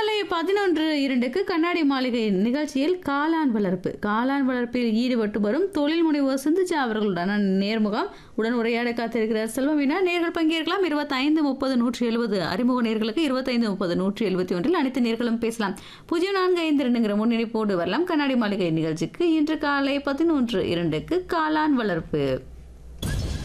காலை 11:02க்கு கண்ணாடி மாளிகை நிகழ்ச்சியில் காளான் வளர்ப்பு காளான் வளர்ப்பில் ஈடுபட்டு வரும் தொழில் முனைவோர் சிந்துஜா அவர்களுடனான நேர்முகம் உடன் உரையாட காத்திருக்கிறார் செல்வமீனா. நேர்கள் பங்கேற்கலாம். 25 30 170 அறிமுக நேர்களுக்கு 25 30 171 அனைத்து நேர்களும் பேசலாம். 0452 முன்னிணைப்போடு வரலாம். கண்ணாடி மாளிகை நிகழ்ச்சிக்கு இன்று காலை 11:02க்கு காளான் வளர்ப்பு.